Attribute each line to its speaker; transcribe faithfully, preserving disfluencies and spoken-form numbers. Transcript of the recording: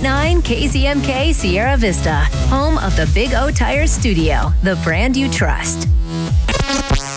Speaker 1: nine K Z M K Sierra Vista, home of the Big O Tires Studio, the brand you trust.